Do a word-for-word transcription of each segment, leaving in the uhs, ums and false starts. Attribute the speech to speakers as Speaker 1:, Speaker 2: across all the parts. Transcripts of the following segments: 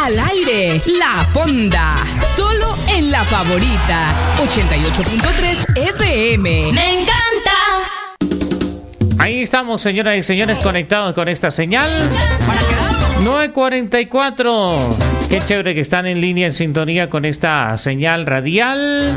Speaker 1: Al aire, La Fonda. Solo en La Favorita. ochenta y ocho punto tres F M.
Speaker 2: ¡Me encanta!
Speaker 3: Ahí estamos, señoras y señores, conectados con esta señal. nueve cuarenta y cuatro. Qué chévere que están en línea, en sintonía con esta señal radial.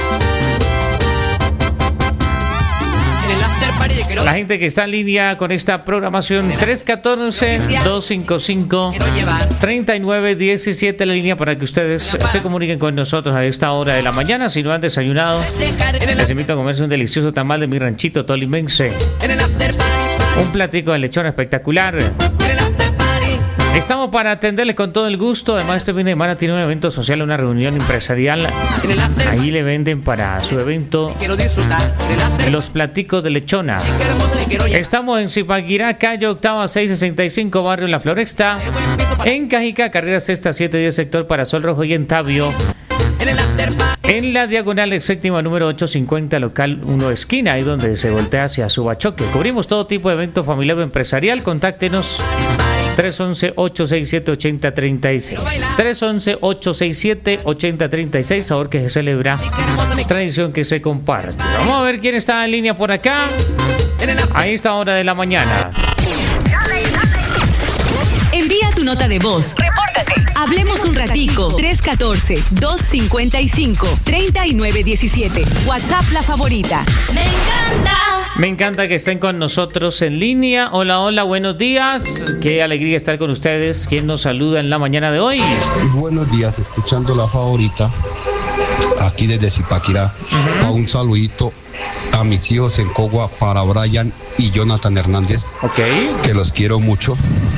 Speaker 3: La gente que está en línea con esta programación, tres uno cuatro, dos cinco cinco, tres nueve uno siete, la línea para que ustedes se comuniquen con nosotros a esta hora de la mañana. Si no han desayunado, les invito a comerse un delicioso tamal de mi ranchito tolimense, un platico de lechón espectacular. Estamos para atenderles con todo el gusto. Además, este fin de semana tiene un evento social, una reunión empresarial. Ahí le venden para su evento los platicos de lechona. Estamos en Zipaquirá, calle Octava seiscientos sesenta y cinco, barrio La Floresta. En Cajica, carrera sexta siete diez, sector Parasol Rojo, y en Tabio, en la diagonal de séptima número ochocientos cincuenta, local uno, esquina, ahí donde se voltea hacia Subachoque. Cubrimos todo tipo de evento familiar o empresarial. Contáctenos tres once, ocho seis siete, ochenta treinta y seis. tres once, ocho seis siete, ochenta treinta y seis. Sabor que se celebra, tradición que se comparte. Vamos a ver quién está en línea por acá a esta hora de la mañana.
Speaker 1: Envía tu nota de voz. Repórtate. Hablemos un ratico. tres uno cuatro, dos cinco cinco, tres nueve uno siete. WhatsApp La Favorita.
Speaker 2: ¡Me encanta!
Speaker 3: Me encanta que estén con nosotros en línea. Hola, hola, buenos días. Qué alegría estar con ustedes. ¿Quién nos saluda en la mañana de hoy?
Speaker 4: Buenos días, escuchando La Favorita, aquí desde Zipaquirá. Uh-huh. Un saludito a mis hijos en Cogua, para Brian y Jonathan Hernández,
Speaker 3: okay,
Speaker 4: que los quiero mucho.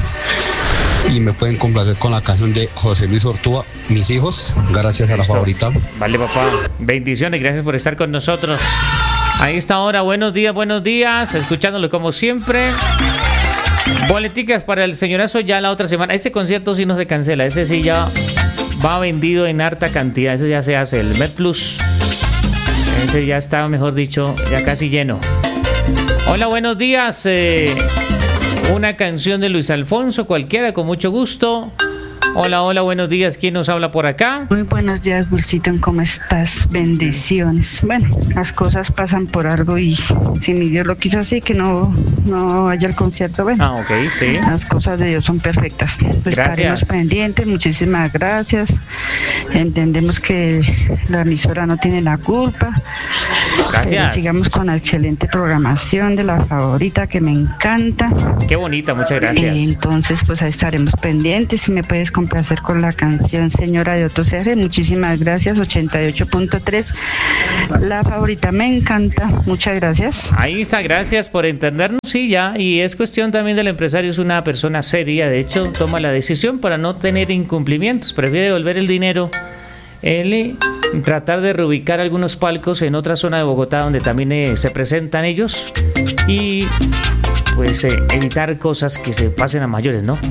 Speaker 4: Y me pueden complacer con la canción de José Luis Ortúa, Mis Hijos, gracias a La Favorita.
Speaker 3: Vale, papá. Bendiciones, gracias por estar con nosotros. Ahí está ahora, buenos días, buenos días, escuchándolo como siempre. Boleticas para el señorazo ya la otra semana. Ese concierto sí no se cancela, ese sí ya va vendido en harta cantidad, ese ya se hace, el Med Plus. Ese ya está, mejor dicho, ya casi lleno. Hola, buenos días. Eh, una canción de Luis Alfonso, cualquiera, con mucho gusto. Hola, hola, buenos días. ¿Quién nos habla por acá?
Speaker 5: Muy buenos días, Dulcito. ¿Cómo estás? Bendiciones. Bueno, las cosas pasan por algo y si mi Dios lo quiso así, que no, no haya el concierto. Bueno,
Speaker 3: ah, ok, sí.
Speaker 5: Las cosas de Dios son perfectas. Pues estaremos pendientes. Muchísimas gracias. Entendemos que la emisora no tiene la culpa.
Speaker 3: Gracias.
Speaker 5: Eh, sigamos con la excelente programación de La Favorita, que me encanta.
Speaker 3: Qué bonita, muchas gracias.
Speaker 5: Y entonces, pues ahí estaremos pendientes. Si me puedes complacer con la canción Señora de Otto C R, muchísimas gracias. Ochenta y ocho punto tres, La Favorita, me encanta, muchas gracias.
Speaker 3: Ahí está, gracias por entendernos. Sí, ya, y es cuestión también del empresario, es una persona seria, de hecho toma la decisión para no tener incumplimientos, prefiere devolver el dinero, él tratar de reubicar algunos palcos en otra zona de Bogotá donde también eh, se presentan ellos, y pues eh, evitar cosas que se pasen a mayores, ¿no?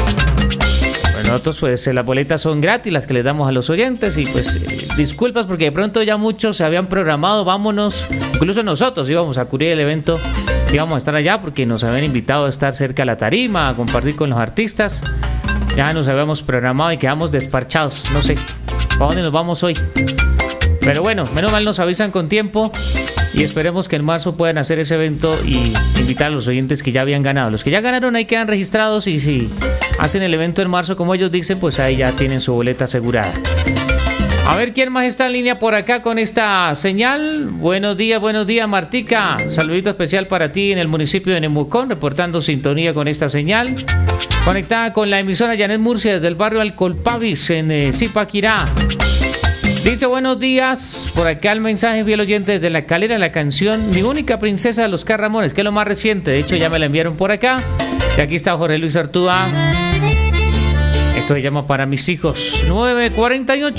Speaker 3: Nosotros pues las boletas son gratis, las que les damos a los oyentes, y pues eh, disculpas porque de pronto ya muchos se habían programado, vámonos, incluso nosotros íbamos a cubrir el evento, íbamos a estar allá porque nos habían invitado a estar cerca de la tarima, a compartir con los artistas, ya nos habíamos programado y quedamos despachados, no sé, ¿para dónde nos vamos hoy? Pero bueno, menos mal nos avisan con tiempo y esperemos que en marzo puedan hacer ese evento y invitar a los oyentes que ya habían ganado. Los que ya ganaron ahí quedan registrados y si hacen el evento en marzo, como ellos dicen, pues ahí ya tienen su boleta asegurada. A ver quién más está en línea por acá con esta señal. Buenos días, buenos días, Martica. Saludito especial para ti en el municipio de Nemucón, reportando sintonía con esta señal. Conectada con la emisora Janet Murcia desde el barrio Alcolpavis en eh, Zipaquirá. Dice buenos días, por acá el mensaje fiel oyente desde La Calera, la canción Mi única princesa de los Carramones, que es lo más reciente, de hecho ya me la enviaron por acá. Y aquí está Jorge Luis Artúa. Esto se llama Para Mis Hijos. nueve cuarenta y ocho.